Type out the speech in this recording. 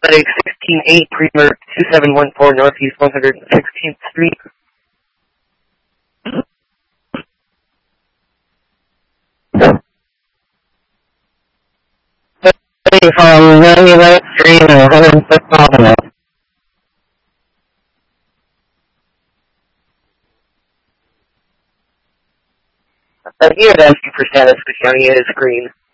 FedEx 168 Premier 2714 Northeast 116th Street. From 99th Street and 105th Avenue. Here to ask you for status of the county is green.